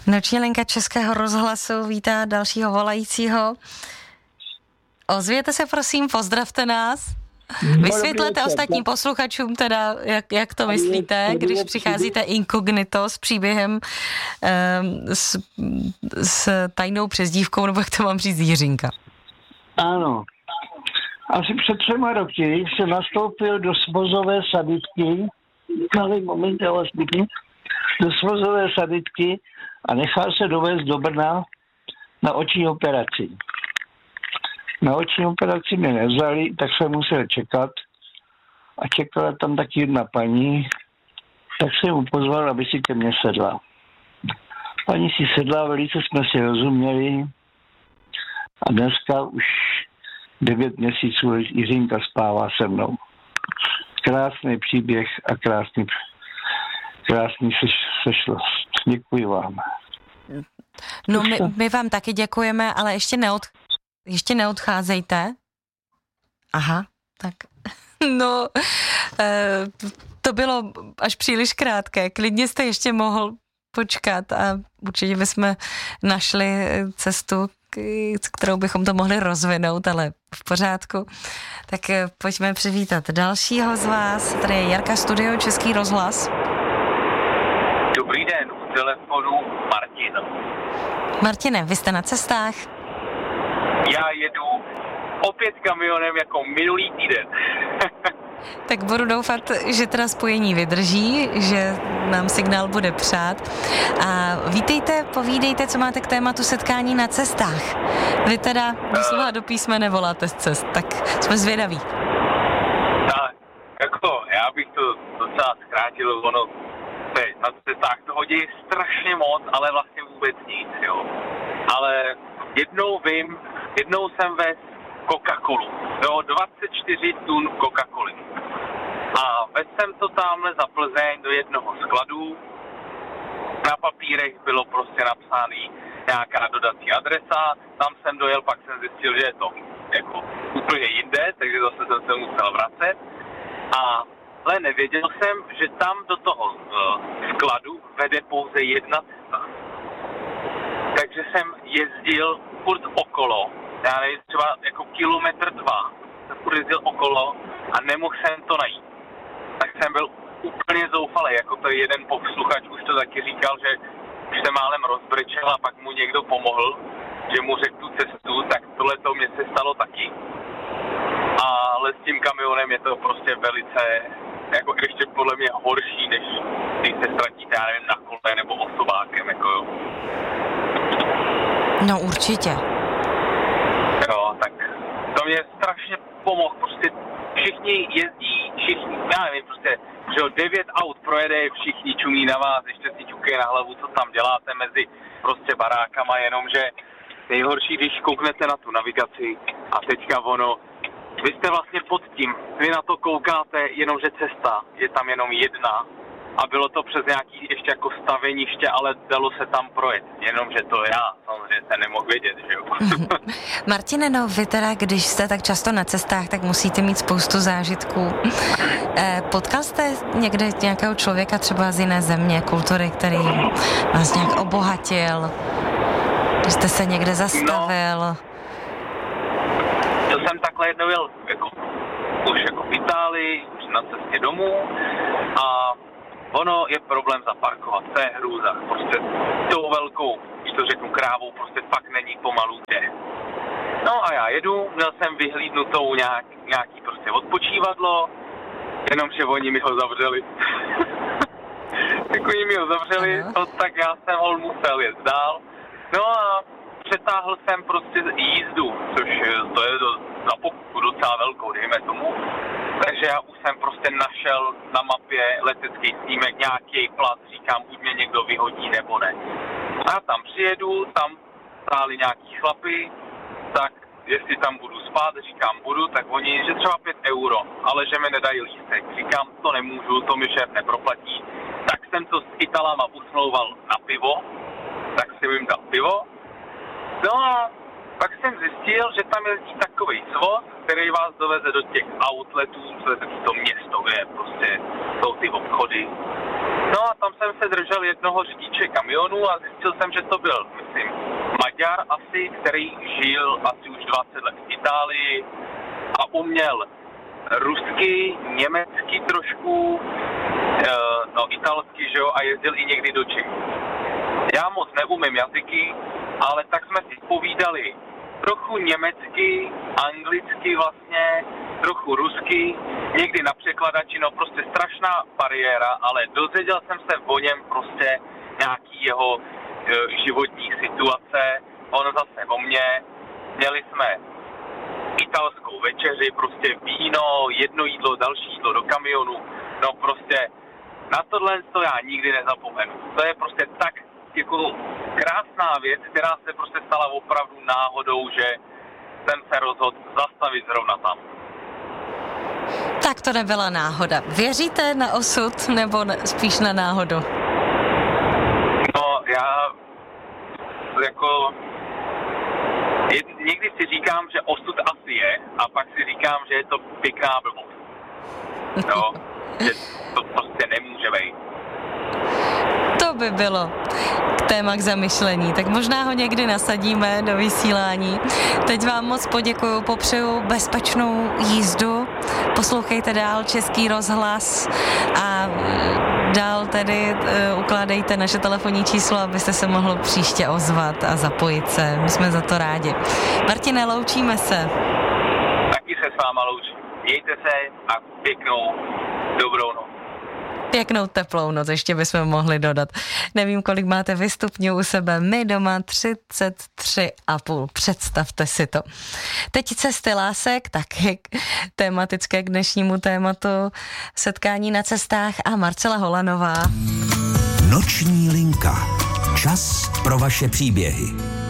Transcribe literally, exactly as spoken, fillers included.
Noční linka Českého rozhlasu vítá dalšího volajícího. Ozvěte se prosím, pozdravte nás. Vysvětlete ostatním posluchačům teda, jak, jak to myslíte, když přicházíte inkognito s příběhem um, s, s tajnou přezdívkou, nebo jak to mám říct, Jiřinka. Ano. Asi před třema roky jsem nastoupil do svozové sanitky, malý moment, já vás pěkně, do svozové sanitky a nechal se dovést do Brna na oční operaci. Na oční operaci mě nevzali, tak jsem musel čekat a čekala tam taky jedna paní, tak jsem mu pozval, aby si ke mně sedla. Paní si sedla, velice jsme si rozuměli a dneska už devět měsíců Jiřinka spává se mnou. Krásný příběh a krásný, krásný seš, sešlost. Děkuji vám. No my, my vám taky děkujeme, ale ještě, neod, ještě neodcházejte. Aha, tak no, to bylo až příliš krátké. Klidně jste ještě mohl počkat a určitě bychom našli cestu, kterou bychom to mohli rozvinout, ale v pořádku. Tak pojďme přivítat dalšího z vás. Tady je Jarka Studio, Český rozhlas. Dobrý den, u telefonu Martin. Martine, vy jste na cestách? Já jedu opět kamionem jako minulý týden. Tak budu doufat, že teda spojení vydrží, že nám signál bude přát. A vítejte, povídejte, co máte k tématu setkání na cestách. Vy teda doslova do písmene voláte z cest, tak jsme zvědaví. Tak, jako, já bych to docela zkrátil, ono na cestách toho děje strašně moc, ale vlastně vůbec nic, jo. Ale jednou vím, jednou jsem vez Coca-Colu, jo, dvacet čtyři tun Coca-Coly. A vez jsem to tamhle za Plzeň do jednoho skladu. Na papírech bylo prostě napsáný nějaká dodací adresa, tam jsem dojel, pak jsem zjistil, že je to jako úplně jinde, takže zase jsem se musel vracet. A ale nevěděl jsem, že tam do toho uh, skladu vede pouze jedna cesta. Takže jsem jezdil furt okolo, já nevím, třeba jako kilometr dva, jsem furt jezdil okolo a nemohl jsem to najít. Tak jsem byl úplně zoufalý, jako to jeden posluchač už to taky říkal, že už se málem rozbrečel a pak mu někdo pomohl, že mu řekl tu cestu, tak tohle to mě se stalo taky. Ale s tím kamionem je to prostě velice, jako ještě podle mě horší, než když se ztratíte, já nevím, na kole nebo osobákem, jako jo. No určitě. Jo, tak to mě strašně pomohl, prostě všichni jezdí, všichni, já nevím, prostě, že jo, devět aut projede, všichni čumí na vás, ještě si ťukají na hlavu, co tam děláte mezi prostě barákama, jenomže nejhorší, když kouknete na tu navigaci a teďka ono, vy jste vlastně pod tím, vy na to koukáte, jenomže cesta je tam jenom jedna a bylo to přes nějaký ještě jako staveniště, ale dalo se tam projet, jenomže to já samozřejmě se nemohl vědět, že jo. Martine, no vy teda, když jste tak často na cestách, tak musíte mít spoustu zážitků. Eh, potkal jste někde nějakého člověka třeba z jiné země, kultury, který vás nějak obohatil, když jste se někde zastavil? No. To jsem takhle jednou jel jako, už jako v Itálii, už na cestě domů a ono je problém zaparkovat, to je hrůza, prostě tou velkou, když to řeknu krávou, prostě fakt není pomalu kde. No a já jedu, měl jsem vyhlídnutou nějak, nějaký prostě odpočívadlo, jenomže oni mi ho zavřeli. Tak oni mi ho zavřeli, to, tak já jsem ho musel jet dál. No a přetáhl jsem prostě jízdu, což to je do, za pokutu docela velkou, dejme tomu. Takže já už jsem prostě našel na mapě letecký snímek, nějaký plat, říkám, buď mě někdo vyhodí nebo ne. A já tam přijedu, tam stáli nějaký chlapy, tak jestli tam budu spát, říkám budu, tak oni, že třeba pět euro, ale že mi nedají lístek. Říkám, to nemůžu, to mi šéf neproplatí. Tak jsem to s Italama usmlouval na pivo, tak jsem jim dal pivo. No a pak jsem zjistil, že tam jezdí takový svoz, který vás doveze do těch outletů, to je to město, kde prostě jsou ty obchody. No a tam jsem se držel jednoho řidiče kamionu a zjistil jsem, že to byl, myslím, Maďar asi, který žil asi už dvacet let v Itálii a uměl rusky, německy trošku, no italsky, že jo, a jezdil i někdy do Čech. Já moc neumím jazyky, ale tak jsme si povídali trochu německy, anglicky vlastně, trochu rusky, někdy na překladači, no prostě strašná bariéra, ale dozvěděl jsem se o něm prostě nějaký jeho e, životní situace, on zase o mě, měli jsme italskou večeři, prostě víno, jedno jídlo, další jídlo do kamionu, no prostě na tohle to já nikdy nezapomenu. To je prostě tak jako krásná věc, která se prostě stala opravdu náhodou, že jsem se rozhodl zastavit zrovna tam. Tak to nebyla náhoda. Věříte na osud nebo spíš na náhodu? No, já jako někdy si říkám, že osud asi je, a pak si říkám, že je to pěkná blbost. No, že to prostě nemůže být. To by bylo téma k zamyšlení, tak možná ho někdy nasadíme do vysílání. Teď vám moc poděkuju, popřeju bezpečnou jízdu, poslouchejte dál Český rozhlas a dál tedy uh, ukládejte naše telefonní číslo, abyste se mohl příště ozvat a zapojit se. My jsme za to rádi. Martine, loučíme se. Taky se s váma loučím. Mějte se a pěknou dobrou noc. Pěknou teplou noc, ještě bychom mohli dodat. Nevím, kolik máte vy stupňů u sebe, my doma třicet tři a půl. Představte si to. Teď cesty lásek, taky tematické k dnešnímu tématu, setkání na cestách a Marcela Holanová. Noční linka. Čas pro vaše příběhy.